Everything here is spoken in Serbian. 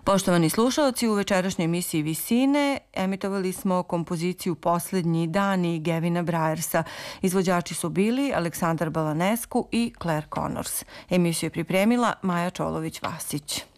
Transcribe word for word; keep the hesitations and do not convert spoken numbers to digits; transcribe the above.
Poštovani slušaoci, u večerašnjoj emisiji Visine emitovali smo kompoziciju Poslednji dani Gevina Brajersa. Izvođači su bili Aleksandar Balanescu i Claire Connors. Emisiju je pripremila Maja Čolović-Vasić.